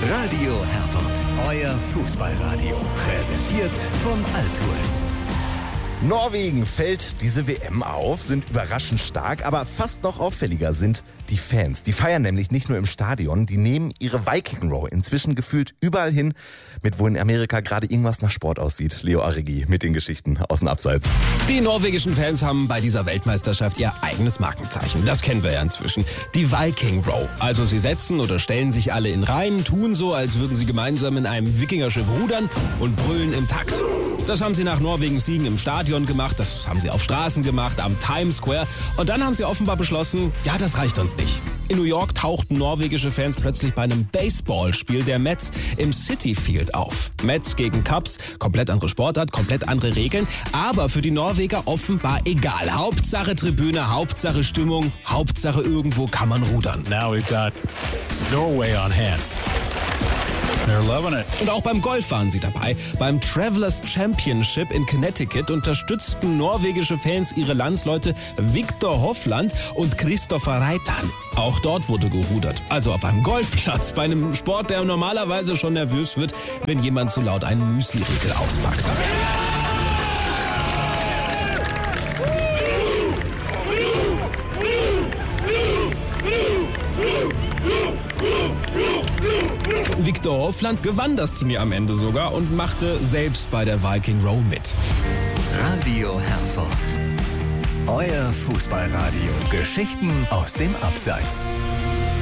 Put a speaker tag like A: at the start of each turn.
A: Radio Herford, euer Fußballradio. Präsentiert von Altours.
B: Norwegen fällt diese WM auf, sind überraschend stark, aber fast noch auffälliger sind die Fans. Die feiern nämlich nicht nur im Stadion, die nehmen ihre Viking Row inzwischen gefühlt überall hin, mit wo in Amerika gerade irgendwas nach Sport aussieht. Leo Arregi mit den Geschichten aus dem Abseits.
C: Die norwegischen Fans haben bei dieser Weltmeisterschaft ihr eigenes Markenzeichen. Das kennen wir ja inzwischen. Die Viking Row. Also sie setzen oder stellen sich alle in Reihen, tun so, als würden sie gemeinsam in einem Wikingerschiff rudern und brüllen im Takt. Das haben sie nach Norwegens Siegen im Stadion gemacht, das haben sie auf Straßen gemacht, am Times Square. Und dann haben sie offenbar beschlossen, ja, das reicht uns nicht. In New York tauchten norwegische Fans plötzlich bei einem Baseballspiel der Mets im Citi Field auf. Mets gegen Cubs, komplett andere Sportart, komplett andere Regeln, aber für die Norweger offenbar egal. Hauptsache Tribüne, Hauptsache Stimmung, Hauptsache irgendwo kann man rudern.
D: Now we've got Norway on hand. They're loving it.
C: Und auch beim Golf waren sie dabei. Beim Travelers Championship in Connecticut unterstützten norwegische Fans ihre Landsleute Viktor Hovland und Kristoffer Reitan. Auch dort wurde gerudert. Also auf einem Golfplatz, bei einem Sport, der normalerweise schon nervös wird, wenn jemand zu laut einen Müsli-Riegel auspackt. Viktor Hovland gewann das Turnier am Ende sogar und machte selbst bei der Viking Row mit.
A: Radio Herford, euer Fußballradio. Geschichten aus dem Abseits.